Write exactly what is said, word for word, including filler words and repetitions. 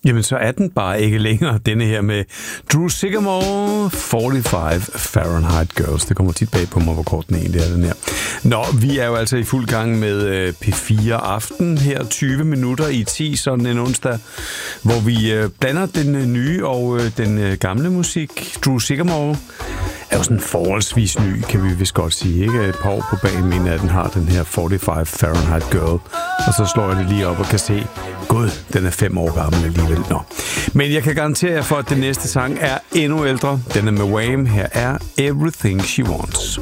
Jamen, så er den bare ikke længere, denne her med Drew Sycamore, forty-five Fahrenheit Girls. Det kommer tit bag på mig, hvor kort den egentlig er, den her. Nå, vi er jo altså i fuld gang med P fire Aften her, tyve minutter i ti, sådan en onsdag, hvor vi blander den nye og den gamle musik. Drew Sycamore er jo sådan forholdsvis ny, kan vi vist godt sige. Ikke? Et par år på banen, mener jeg, den har den her forty-five Fahrenheit Girl. Og så slår jeg det lige op og kan se, gud, den er fem år gammel alligevel. Nå. Men jeg kan garantere jer for, at den næste sang er endnu ældre. Den er med Wham. Her er Everything She Wants.